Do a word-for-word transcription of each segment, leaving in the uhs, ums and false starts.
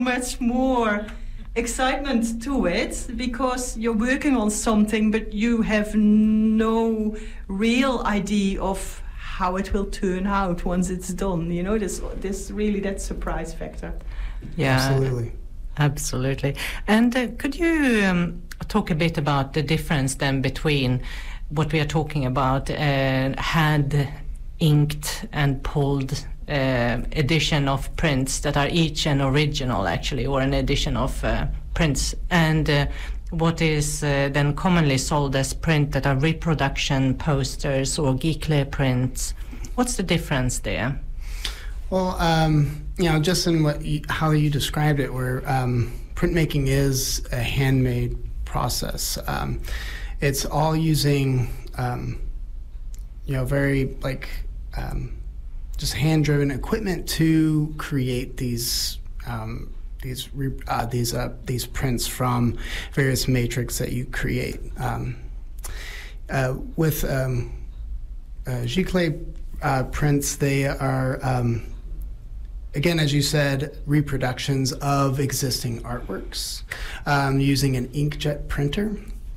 much more excitement to it because you're working on something, but you have no real idea of how it will turn out once it's done. You know, this this really that surprise factor. Yeah, absolutely, absolutely. And uh, could you um, talk a bit about the difference then between what we are talking about, uh, hand inked and pulled uh, edition of prints that are each an original actually, or an edition of uh, prints, and uh, what is uh, then commonly sold as print that are reproduction posters or Giclée prints? What's the difference there? Well, um, you know, just in what you, how you described it, where um, printmaking is a handmade process. Um, it's all using, um, you know, very like um, just hand-driven equipment to create these um, these uh, these uh, these prints from various matrix that you create. Um, uh, with um, uh, Giclée uh, prints, they are um, again, as you said, reproductions of existing artworks um, using an inkjet printer.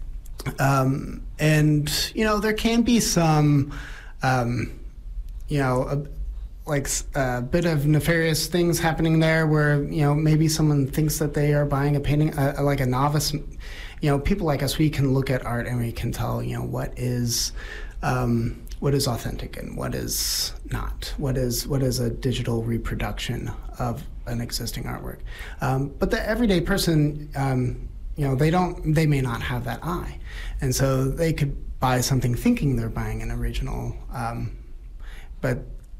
Um, and, you know, there can be some, um, you know, a, like a bit of nefarious things happening there where, you know, maybe someone thinks that they are buying a painting, uh, like a novice. You know, people like us, we can look at art and we can tell, you know, what is, um, what is authentic and what is not, what is what is a digital reproduction of an existing artwork. Um, but the everyday person, um, you know, they don't, they may not have that eye, and so they could buy something thinking they're buying an original, um, but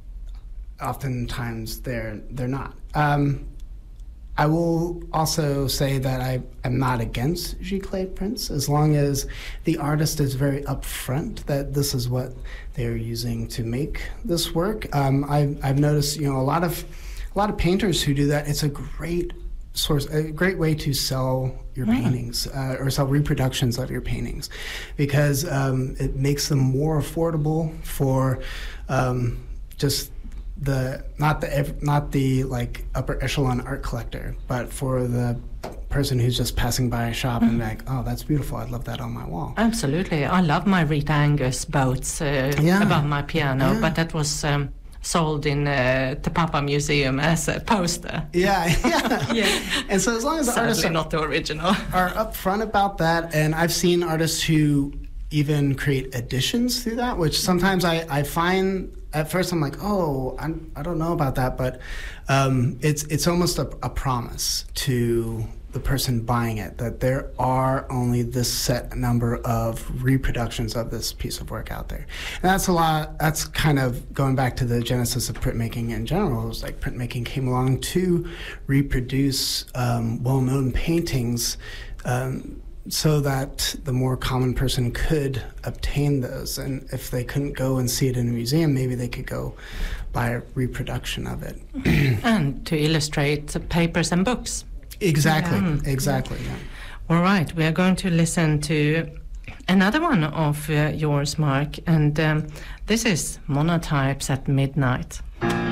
oftentimes they're they're not. Um, I will also say that I am not against Giclée prints as long as the artist is very upfront that this is what they're using to make this work. Um, I've, I've noticed, you know, a lot of a lot of painters who do that. It's a great source, a great way to sell your mm. paintings uh, or sell reproductions of your paintings, because um, it makes them more affordable for um, just the not the not the like upper echelon art collector, but for the person who's just passing by a shop mm. and like, oh, that's beautiful, I'd love that on my wall. Absolutely. I love my Rita Angus boats uh, yeah. above my piano, yeah. but that was um, sold in uh, the Papa Museum as a poster. Yeah, yeah. yeah. And so as long as the Sadly artists are, not the original. are upfront about that, and I've seen artists who even create additions through that, which sometimes I, I find at first I'm like, oh, I'm, I don't know about that, but um, it's it's almost a, a promise to the person buying it that there are only this set number of reproductions of this piece of work out there. And that's a lot, that's kind of going back to the genesis of printmaking in general. It was like printmaking came along to reproduce um, well-known paintings um, so that the more common person could obtain those. And if they couldn't go and see it in a museum, maybe they could go buy a reproduction of it. And to illustrate papers and books. Exactly, Yeah. exactly, yeah. All right, we are going to listen to another one of uh, yours, Mark, and um, this is Monotypes at Midnight.